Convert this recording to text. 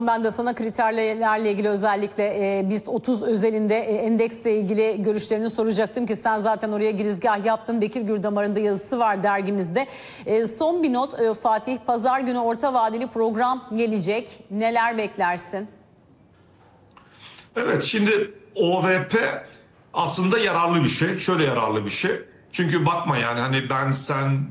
Ben de sana kriterlerle ilgili özellikle BIST 30 özelinde endeksle ilgili görüşlerini soracaktım ki sen zaten oraya girizgah yaptın. Bekir Gürdamar'ın da yazısı var dergimizde. Son bir not Fatih, pazar günü orta vadeli program gelecek. Neler beklersin? Evet, şimdi OVP aslında yararlı bir şey. Şöyle yararlı bir şey. Çünkü bakma yani hani ben sen